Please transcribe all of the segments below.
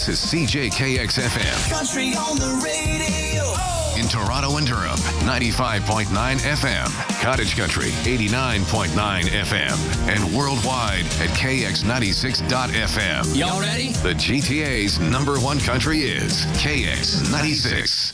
This is CJKX FM. Country on the radio. In Toronto and Durham, 95.9 FM. Cottage Country, 89.9 FM. And worldwide at KX96.FM. Y'all ready? The GTA's number one country is KX96.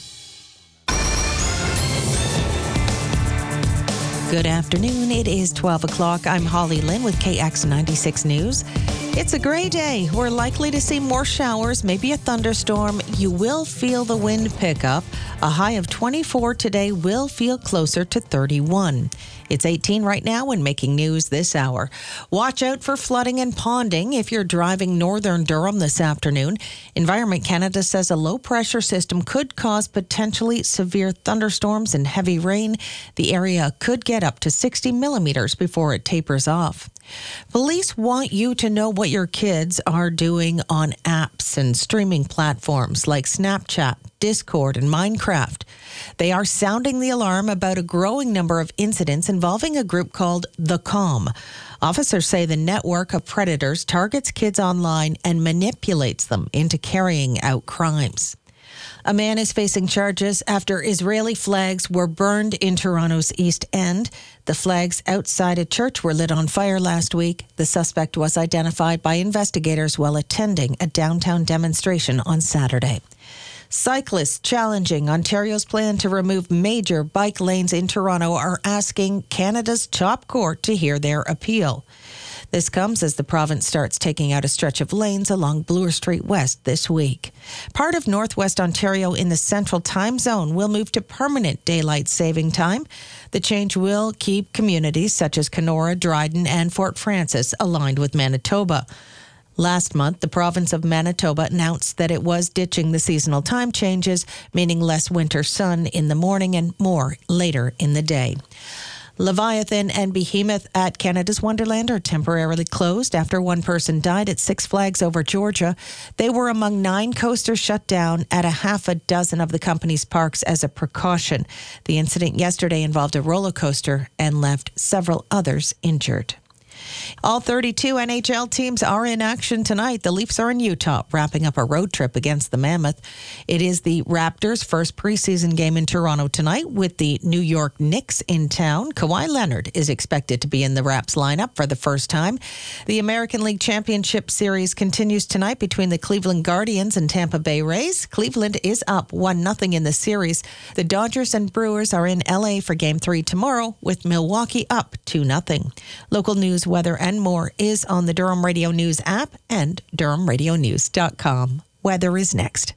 Good afternoon. It is 12 o'clock. I'm Holly Lynn with KX96 News. It's a gray day. We're likely to see more showers, maybe a thunderstorm. You will feel the wind pick up. A high of 24 today will feel closer to 31. It's 18 right now and making news this hour. Watch out for flooding and ponding if you're driving northern Durham this afternoon. Environment Canada says a low-pressure system could cause potentially severe thunderstorms and heavy rain. The area could get up to 60 millimeters before it tapers off. Police want you to know what your kids are doing on apps and streaming platforms like Snapchat, Discord, and Minecraft. They are sounding the alarm about a growing number of incidents involving a group called The Calm. Officers say the network of predators targets kids online and manipulates them into carrying out crimes. A man is facing charges after Israeli flags were burned in Toronto's East End. The flags outside a church were lit on fire last week. The suspect was identified by investigators while attending a downtown demonstration on Saturday. Cyclists challenging Ontario's plan to remove major bike lanes in Toronto are asking Canada's top court to hear their appeal. This comes as the province starts taking out a stretch of lanes along Bloor Street West this week. Part of Northwest Ontario in the Central Time Zone will move to permanent daylight saving time. The change will keep communities such as Kenora, Dryden, and Fort Frances aligned with Manitoba. Last month, the province of Manitoba announced that it was ditching the seasonal time changes, meaning less winter sun in the morning and more later in the day. Leviathan and Behemoth at Canada's Wonderland are temporarily closed after one person died at Six Flags over Georgia. They were among 9 coasters shut down at a half a dozen of the company's parks as a precaution. The incident yesterday involved a roller coaster and left several others injured. All 32 NHL teams are in action tonight. The Leafs are in Utah, wrapping up a road trip against the Mammoth. It is the Raptors' first preseason game in Toronto tonight with the New York Knicks in town. Kawhi Leonard is expected to be in the Raps lineup for the first time. The American League Championship Series continues tonight between the Cleveland Guardians and Tampa Bay Rays. Cleveland is up 1-0 in the series. The Dodgers and Brewers are in LA for Game 3 tomorrow, with Milwaukee up 2-0. Local news, weather, and more is on the Durham Radio News app and DurhamRadioNews.com. Weather is next.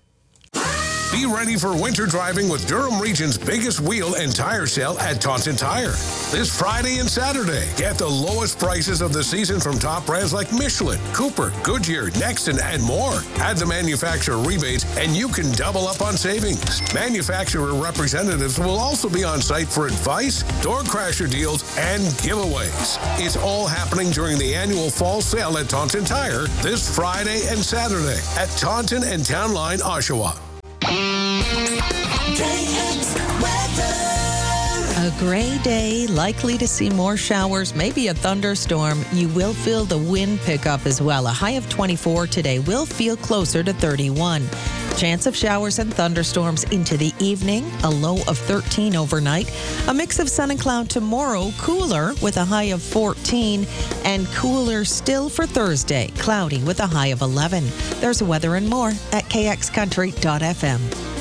Be ready for winter driving with Durham Region's biggest wheel and tire sale at Taunton Tire. This Friday and Saturday, get the lowest prices of the season from top brands like Michelin, Cooper, Goodyear, Nexton, and more. Add the manufacturer rebates and you can double up on savings. Manufacturer representatives will also be on site for advice, door crasher deals, and giveaways. It's all happening during the annual fall sale at Taunton Tire this Friday and Saturday at Taunton and Town Line, Oshawa. A gray day, likely to see more showers, maybe a thunderstorm. You will feel the wind pick up as well. A high of 24 today will feel closer to 31. Chance of showers and thunderstorms into the evening, a low of 13 overnight. A mix of sun and cloud tomorrow, cooler with a high of 14, and cooler still for Thursday, cloudy with a high of 11. There's weather and more at kxcountry.fm.